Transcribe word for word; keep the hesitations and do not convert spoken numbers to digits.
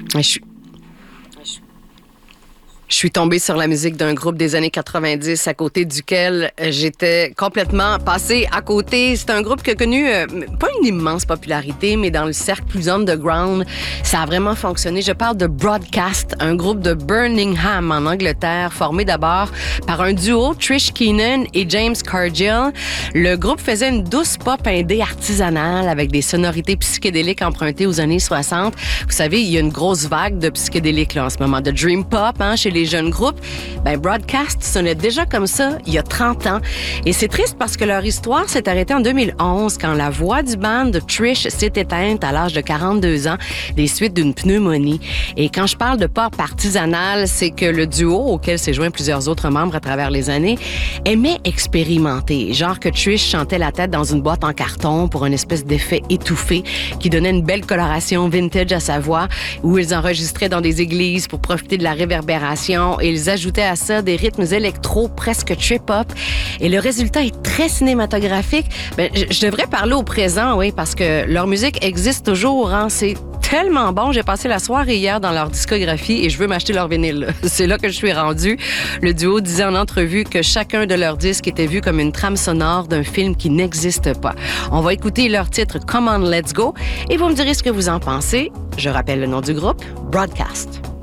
Je suis... Je suis tombée sur la musique d'un groupe des années quatre-vingt-dix à côté duquel j'étais complètement passée à côté. C'est un groupe qui a connu euh, pas une immense popularité, mais dans le cercle plus underground, ça a vraiment fonctionné. Je parle de Broadcast, un groupe de Birmingham en Angleterre, formé d'abord par un duo, Trish Keenan et James Cargill. Le groupe faisait une douce pop indé artisanale avec des sonorités psychédéliques empruntées aux années soixante. Vous savez, il y a une grosse vague de psychédéliques là, en ce moment, de dream pop hein, chez les jeunes groupes. Ben, Broadcast sonnait déjà comme ça il y a trente ans. Et c'est triste parce que leur histoire s'est arrêtée en deux mille onze quand la voix du band de Trish s'est éteinte à l'âge de quarante-deux ans des suites d'une pneumonie. Et quand je parle de pop artisanal, c'est que le duo, auquel s'est joint plusieurs autres membres à travers les années, aimait expérimenter. Genre que Trish chantait la tête dans une boîte en carton pour une espèce d'effet étouffé qui donnait une belle coloration vintage à sa voix, où ils enregistraient dans des églises pour profiter de la réverbération et ils ajoutaient à ça des rythmes électro presque trip-hop. Et le résultat est très cinématographique. Ben, je, je devrais parler au présent, oui, parce que leur musique existe toujours. Hein. C'est tellement bon. J'ai passé la soirée hier dans leur discographie et je veux m'acheter leur vinyle. C'est là que je suis rendue. Le duo disait en entrevue que chacun de leurs disques était vu comme une trame sonore d'un film qui n'existe pas. On va écouter leur titre « Come on, let's go » et vous me direz ce que vous en pensez. Je rappelle le nom du groupe, Broadcast.